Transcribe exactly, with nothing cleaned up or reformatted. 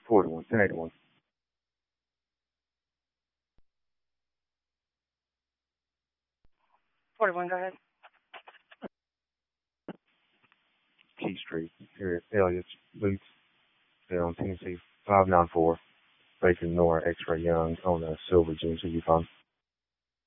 forty-one, ten eighty-one. forty-one, go ahead. Key Street, here at Elliott's Boots, there on Tennessee five nine four, Bacon Nora X-Ray Young on a silver G M C Yukon.